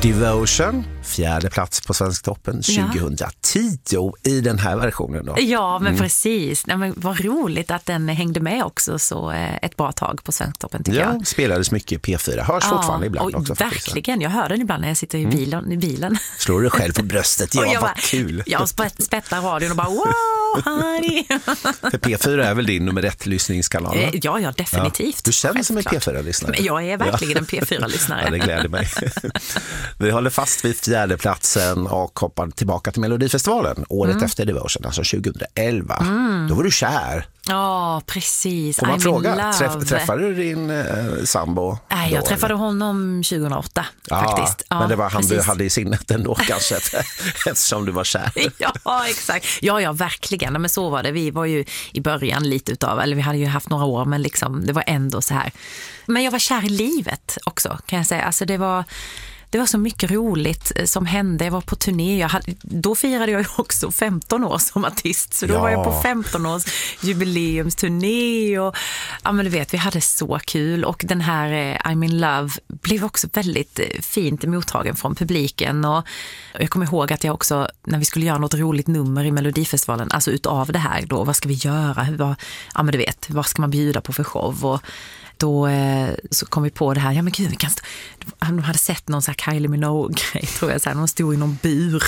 Devotion, 4:e plats på Svensktoppen 2010 i den här versionen då. Ja, men precis. Nej, men vad roligt att den hängde med också så ett bra tag på Svensktoppen tycker jag. Spelades mycket P4. Hörs fortfarande ibland också. Verkligen, jag hör den ibland när jag sitter i bilen. Slår du själv på bröstet? Ja, vad kul. Jag spettar radion och bara wow, Harry. För P4 är väl din nummer 1 lyssningskanal? Ja, definitivt. Ja. Du känns som en P4-lyssnare. Jag är verkligen en P4-lyssnare. Ja, det gläder mig. Vi håller fast vid 4:e platsen och hoppar tillbaka till Melodifestivalen året efter Devotion, alltså 2011. Då var du kär. Ja, precis. Får man fråga, träffade du din sambo? Nej, jag träffade honom 2008 faktiskt. Ja, men det var han du hade i sinnet ändå kanske, eftersom du var kär. Ja, exakt. Ja, verkligen. Men så var det. Vi var ju i början lite utav, eller vi hade ju haft några år, men liksom, det var ändå så här. Men jag var kär i livet också, kan jag säga. Alltså det var så mycket roligt som hände. Jag var på turné. Då firade jag ju också 15 år som artist. Så då var jag på 15 års jubileumsturné. Och, ja, men du vet, vi hade så kul. Och den här I'm in love blev också väldigt fint mottagen från publiken. Och jag kommer ihåg att jag också, när vi skulle göra något roligt nummer i Melodifestivalen, alltså utav det här då, vad ska vi göra? Ja, men du vet, vad ska man bjuda på för show? Och då så kom vi på det här, ja men gud, de hade sett någon så här Kylie Minogue-grej, tror jag, så här, de stod i någon bur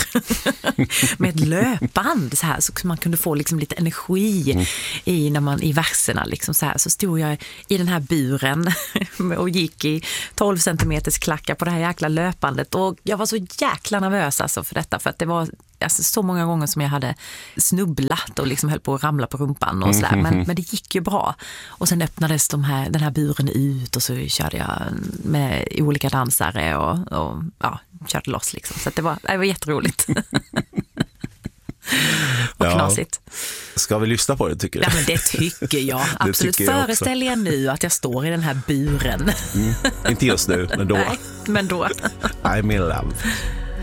med ett löpband så här, så man kunde få liksom lite energi i verserna liksom så här. Så stod jag i den här buren och gick i 12 centimeters klackar på det här jäkla löpbandet, och jag var så jäkla nervös alltså för detta, för att det var alltså så många gånger som jag hade snubblat och liksom höll på att ramla på rumpan och sådär, men det gick ju bra. Och sen öppnades den här buren ut och så körde jag med olika dansare och körde loss liksom. Så att det var jätteroligt. Och knasigt. Ska vi lyssna på det, tycker du? Ja, men det tycker jag. Absolut. Föreställ er nu att jag står i den här buren. Inte just nu, men då. Nej, men då. I'm in love.